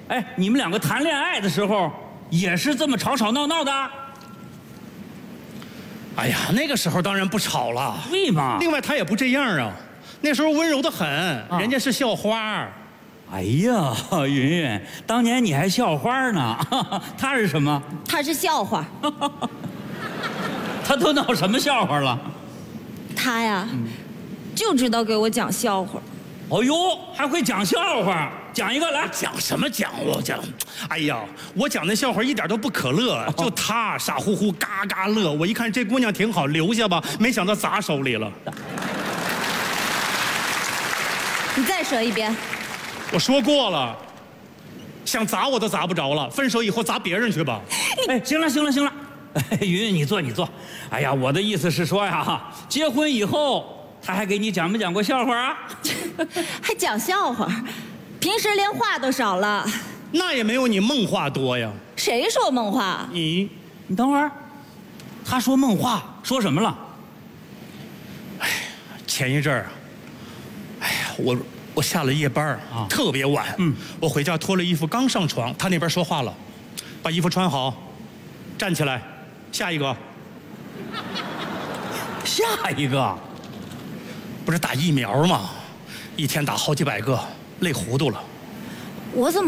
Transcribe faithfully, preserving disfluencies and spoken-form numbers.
哎，你们两个谈恋爱的时候也是这么吵吵闹闹的？ 哎呀，那个时候当然不吵了。 对嘛？ 另外他也不这样啊，那时候温柔的很， 啊、 人家是校花。 哎呀，云云，当年你还校花呢，他是什么？ 他是笑话。 他都闹什么笑话了？ 他呀，嗯、就知道给我讲笑话。 哦呦，还会讲笑话，讲一个来。 讲什么讲？我讲，哎呀，我讲那笑话一点都不可乐，就他傻乎乎嘎嘎乐。我一看这姑娘挺好，留下吧，没想到砸手里了。 你再说一遍。 我说过了，想砸我都砸不着了，分手以后砸别人去吧。 哎，行了行了行了，哎，云云你坐你坐。哎呀，我的意思是说呀，结婚以后。他还给你讲没讲过笑话啊？ 还讲笑话，平时连话都少了。 那也没有你梦话多呀。 谁说梦话？ 你， 你等会儿。他说梦话，说什么了？ 哎，前一阵儿，哎呀，我我下了夜班啊，特别晚。嗯，我回家脱了衣服刚上床，他那边说话了，把衣服穿好，站起来，下一个。 下一个。 不是打疫苗吗？一天打好几百个，累糊涂了。 我怎么？